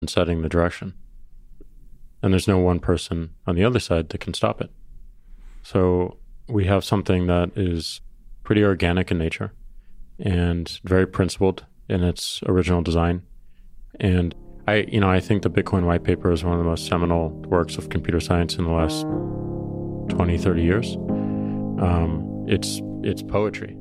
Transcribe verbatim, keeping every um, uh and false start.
and setting the direction. And there's no one person on the other side that can stop it. So we have something that is pretty organic in nature and very principled in its original design. And I, you know, I think the Bitcoin white paper is one of the most seminal works of computer science in the last twenty, thirty years. Um, it's, it's poetry.